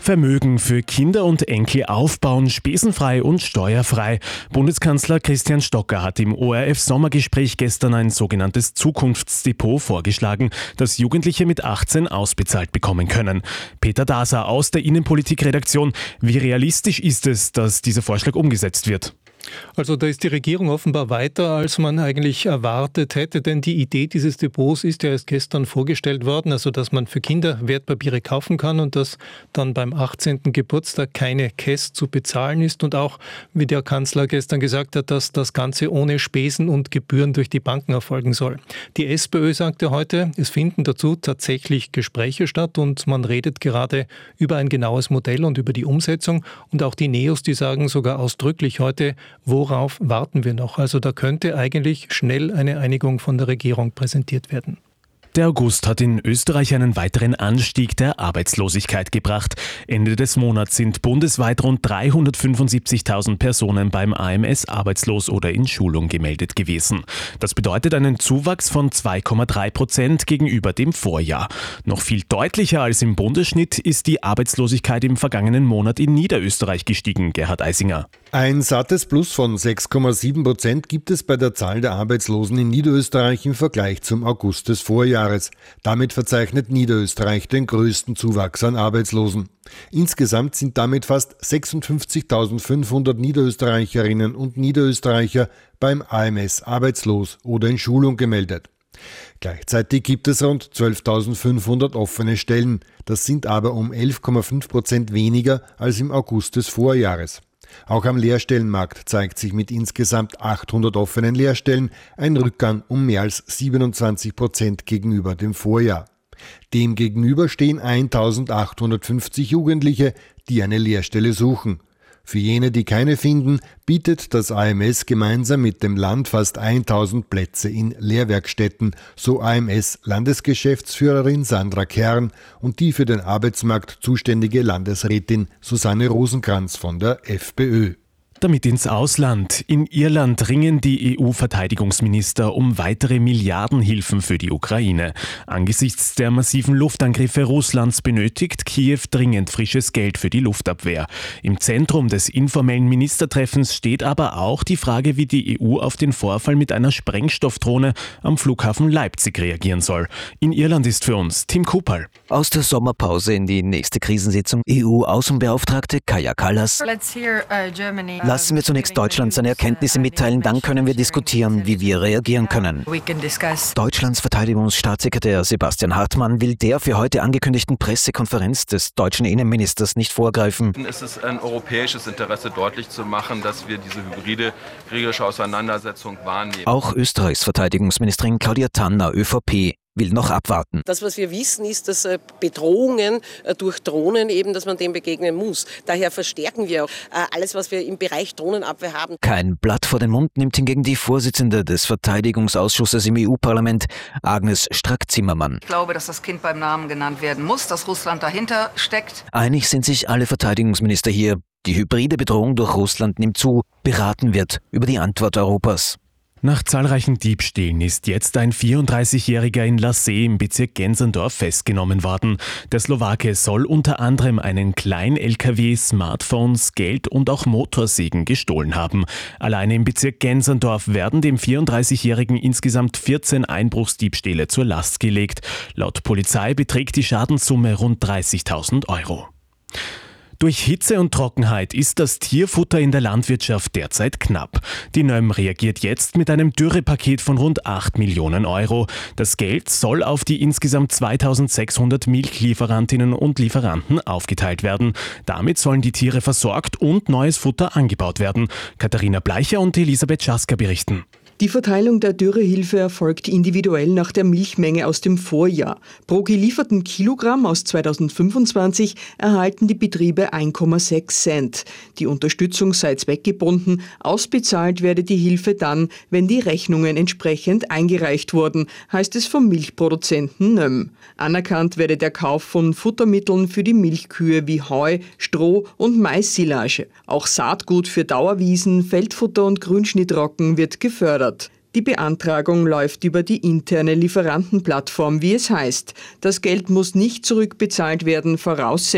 Vermögen für Kinder und Enkel aufbauen, spesenfrei und steuerfrei. Bundeskanzler Christian Stocker hat im ORF-Sommergespräch gestern ein sogenanntes Zukunftsdepot vorgeschlagen, das Jugendliche mit 18 ausbezahlt bekommen können. Peter Daser aus der Innenpolitik-Redaktion. Wie realistisch ist es, dass dieser Vorschlag umgesetzt wird? Also da ist die Regierung offenbar weiter, als man eigentlich erwartet hätte, denn die Idee dieses Depots ist ja erst gestern vorgestellt worden, also dass man für Kinder Wertpapiere kaufen kann und dass dann beim 18. Geburtstag keine Cash zu bezahlen ist und auch, wie der Kanzler gestern gesagt hat, dass das Ganze ohne Spesen und Gebühren durch die Banken erfolgen soll. Die SPÖ sagte heute, es finden dazu tatsächlich Gespräche statt und man redet gerade über ein genaues Modell und über die Umsetzung und auch die NEOS, die sagen sogar ausdrücklich heute, worauf warten wir noch? Also da könnte eigentlich schnell eine Einigung von der Regierung präsentiert werden. Der August hat in Österreich einen weiteren Anstieg der Arbeitslosigkeit gebracht. Ende des Monats sind bundesweit rund 375.000 Personen beim AMS arbeitslos oder in Schulung gemeldet gewesen. Das bedeutet einen Zuwachs von 2,3% gegenüber dem Vorjahr. Noch viel deutlicher als im Bundesschnitt ist die Arbeitslosigkeit im vergangenen Monat in Niederösterreich gestiegen, Gerhard Eisinger. Ein sattes Plus von 6,7% gibt es bei der Zahl der Arbeitslosen in Niederösterreich im Vergleich zum August des Vorjahres. Damit verzeichnet Niederösterreich den größten Zuwachs an Arbeitslosen. Insgesamt sind damit fast 56.500 Niederösterreicherinnen und Niederösterreicher beim AMS arbeitslos oder in Schulung gemeldet. Gleichzeitig gibt es rund 12.500 offene Stellen. Das sind aber um 11,5% weniger als im August des Vorjahres. Auch am Lehrstellenmarkt zeigt sich mit insgesamt 800 offenen Lehrstellen ein Rückgang um mehr als 27% gegenüber dem Vorjahr. Demgegenüber stehen 1.850 Jugendliche, die eine Lehrstelle suchen. Für jene, die keine finden, bietet das AMS gemeinsam mit dem Land fast 1.000 Plätze in Lehrwerkstätten, so AMS-Landesgeschäftsführerin Sandra Kern und die für den Arbeitsmarkt zuständige Landesrätin Susanne Rosenkranz von der FPÖ. Damit ins Ausland. In Irland ringen die EU-Verteidigungsminister um weitere Milliardenhilfen für die Ukraine. Angesichts der massiven Luftangriffe Russlands benötigt Kiew dringend frisches Geld für die Luftabwehr. Im Zentrum des informellen Ministertreffens steht aber auch die Frage, wie die EU auf den Vorfall mit einer Sprengstoffdrohne am Flughafen Leipzig reagieren soll. In Irland ist für uns Tim Kupperl. Aus der Sommerpause in die nächste Krisensitzung. EU-Außenbeauftragte Kaja Kallas. Lassen wir zunächst Deutschland seine Erkenntnisse mitteilen, dann können wir diskutieren, wie wir reagieren können. Deutschlands Verteidigungsstaatssekretär Sebastian Hartmann will der für heute angekündigten Pressekonferenz des deutschen Innenministers nicht vorgreifen. Es ist ein europäisches Interesse, deutlich zu machen, dass wir diese hybride kriegerische Auseinandersetzung wahrnehmen. Auch Österreichs Verteidigungsministerin Claudia Tanner, ÖVP, will noch abwarten. Das, was wir wissen, ist, dass Bedrohungen durch Drohnen eben, dass man dem begegnen muss. Daher verstärken wir auch alles, was wir im Bereich Drohnenabwehr haben. Kein Blatt vor den Mund nimmt hingegen die Vorsitzende des Verteidigungsausschusses im EU-Parlament, Agnes Strack-Zimmermann. Ich glaube, dass das Kind beim Namen genannt werden muss, dass Russland dahinter steckt. Einig sind sich alle Verteidigungsminister hier. Die hybride Bedrohung durch Russland nimmt zu. Beraten wird über die Antwort Europas. Nach zahlreichen Diebstählen ist jetzt ein 34-Jähriger in Lassee im Bezirk Gensendorf festgenommen worden. Der Slowake soll unter anderem einen Klein-LKW, Smartphones, Geld und auch Motorsägen gestohlen haben. Alleine im Bezirk Gensendorf werden dem 34-Jährigen insgesamt 14 Einbruchsdiebstähle zur Last gelegt. Laut Polizei beträgt die Schadenssumme rund 30.000 Euro. Durch Hitze und Trockenheit ist das Tierfutter in der Landwirtschaft derzeit knapp. Die NÖM reagiert jetzt mit einem Dürrepaket von rund 8 Millionen Euro. Das Geld soll auf die insgesamt 2600 Milchlieferantinnen und Lieferanten aufgeteilt werden. Damit sollen die Tiere versorgt und neues Futter angebaut werden. Katharina Bleicher und Elisabeth Schasker berichten. Die Verteilung der Dürrehilfe erfolgt individuell nach der Milchmenge aus dem Vorjahr. Pro gelieferten Kilogramm aus 2025 erhalten die Betriebe 1,6 Cent. Die Unterstützung sei zweckgebunden, ausbezahlt werde die Hilfe dann, wenn die Rechnungen entsprechend eingereicht wurden, heißt es vom Milchproduzenten NÖM. Anerkannt werde der Kauf von Futtermitteln für die Milchkühe wie Heu, Stroh und Maissilage. Auch Saatgut für Dauerwiesen, Feldfutter und Grünschnittrocken wird gefördert. Die Beantragung läuft über die interne Lieferantenplattform, wie es heißt. Das Geld muss nicht zurückbezahlt werden, voraussetzlich